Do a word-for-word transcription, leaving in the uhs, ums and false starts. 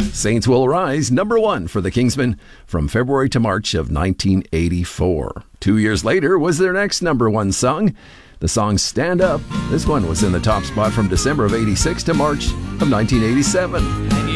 Saints Will Rise, number one for the Kingsmen from February to March of nineteen eighty-four. Two years later was their next number one song, the song Stand Up. This one was in the top spot from December of eighty-six to March of nineteen eighty-seven.